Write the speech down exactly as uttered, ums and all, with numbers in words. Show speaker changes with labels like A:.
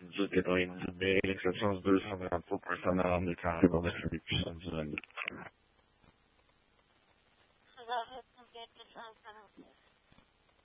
A: du quatre-vingt-dix mille, l'exception du deux cent trente-trois pour un standard américain pour mettre les puissants du vingt-deux.